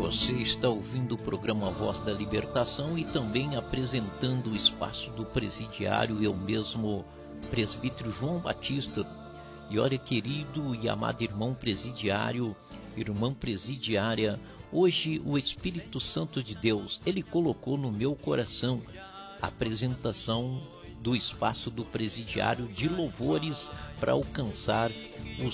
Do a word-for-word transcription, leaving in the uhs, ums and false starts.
Você está ouvindo o programa Voz da Libertação e também apresentando o espaço do presidiário, eu mesmo, presbítero João Batista. E olha, querido e amado irmão presidiário, irmã presidiária, hoje o Espírito Santo de Deus, ele colocou no meu coração a apresentação do espaço do presidiário de louvores para alcançar os